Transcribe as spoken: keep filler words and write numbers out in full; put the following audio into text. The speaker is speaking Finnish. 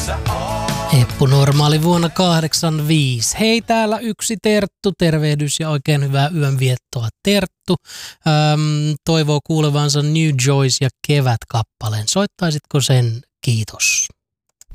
Eppu Normaali vuonna kahdeksankymmentäviisi. Hei, täällä yksi Terttu, tervehdys ja oikein hyvää yönviettoa Terttu. Öm, toivoo kuulevansa New Joys ja Kevät-kappaleen. Soittaisitko sen? Kiitos.